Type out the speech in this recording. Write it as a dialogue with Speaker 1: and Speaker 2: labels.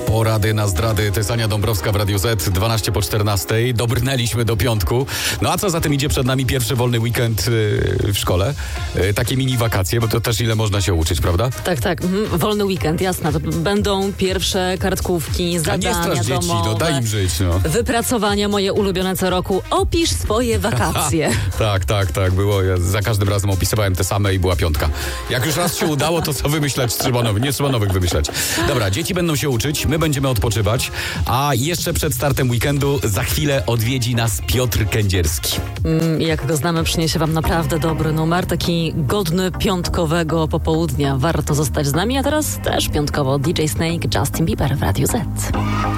Speaker 1: Porady na zdrady. To jest Ania Dąbrowska w Radiu Z, 12 po 14. Dobrnęliśmy do piątku. No a co za tym idzie, przed nami pierwszy wolny weekend w szkole. Takie mini wakacje, bo to też ile można się uczyć, prawda?
Speaker 2: Tak. Wolny weekend, jasne. To będą pierwsze kartkówki, zadania
Speaker 1: domowe. A nie strasz dzieci, no daj im żyć, no.
Speaker 2: Wypracowania moje ulubione co roku. Opisz swoje wakacje.
Speaker 1: Tak. Było. Ja za każdym razem opisywałem te same i była piątka. Jak już raz się udało, to co wymyślać? Nie trzeba nowych wymyślać. Dobra, dzieci będą się uczyć, my będziemy odpoczywać, a jeszcze przed startem weekendu za chwilę odwiedzi nas Piotr Kędzierski.
Speaker 2: Jak go znamy, przyniesie wam naprawdę dobry numer, taki godny piątkowego popołudnia. Warto zostać z nami, a teraz też piątkowo DJ Snake, Justin Bieber w Radiu Z.